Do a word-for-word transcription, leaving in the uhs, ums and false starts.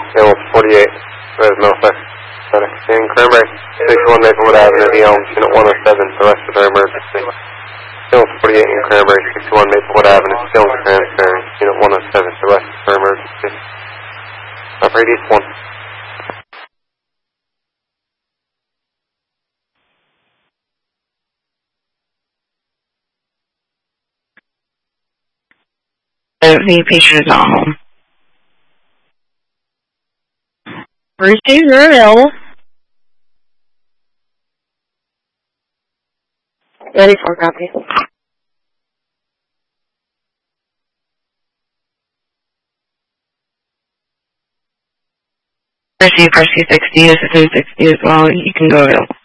Hill forty-eight, Red Middlesex. In Cranberry, sixty-one Maplewood Avenue, the Elms, Unit one oh seven, the rest of their emergency. Hill forty-eight in Cranberry, sixty-one Maplewood Avenue, still in Cranberry, Unit one oh seven, the rest of their emergency. Operate East one. The patient is not home. First aid are available. Ready for copy. Receive Rescue sixty, this is sixty as well. You can go available.